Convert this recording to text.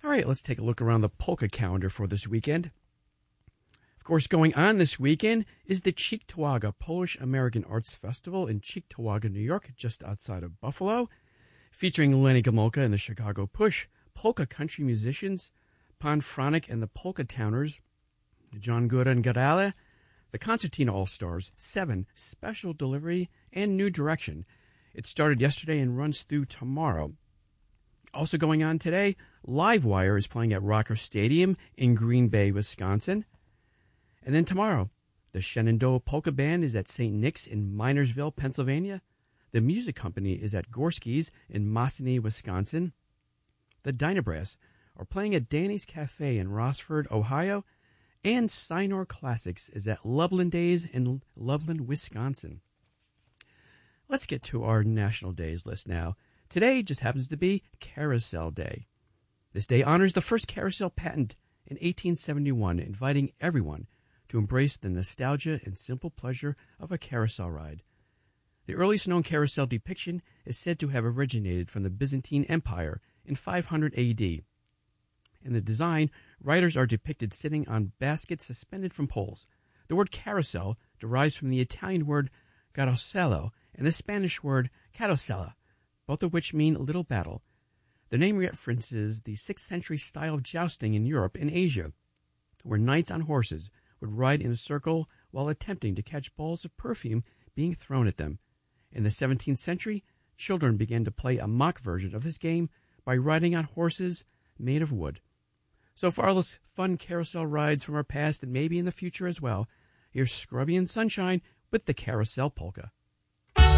All right, let's take a look around the polka calendar for this weekend. Of course, going on this weekend is the Cheektowaga Polish-American Arts Festival in Cheektowaga, New York, just outside of Buffalo, featuring Lenny Gomulka and the Chicago Push, polka country musicians, Pan Franek and the Polka Towners, John Guda and Gadale, the Concertina All-Stars, Seven, Special Delivery, and New Direction. It started yesterday and runs through tomorrow. Also going on today, Livewire is playing at Rocker Stadium in Green Bay, Wisconsin. And then tomorrow, the Shenandoah Polka Band is at St. Nick's in Minersville, Pennsylvania. The Music Company is at Gorski's in Mosinee, Wisconsin. The Dynabrass are playing at Danny's Cafe in Rossford, Ohio. And Sinor Classics is at Loveland Days in Loveland, Wisconsin. Let's get to our National Days list now. Today just happens to be Carousel Day. This day honors the first carousel patent in 1871, inviting everyone to embrace the nostalgia and simple pleasure of a carousel ride. The earliest known carousel depiction is said to have originated from the Byzantine Empire in 500 AD. In the design, riders are depicted sitting on baskets suspended from poles. The word carousel derives from the Italian word carosello and the Spanish word carosella, both of which mean little battle. The name references the 6th century style of jousting in Europe and Asia, where knights on horses would ride in a circle while attempting to catch balls of perfume being thrown at them. In the 17th century, children began to play a mock version of this game by riding on horses made of wood. So for all those fun carousel rides from our past and maybe in the future as well, here's Scrubby and Sunshine with the Carousel Polka.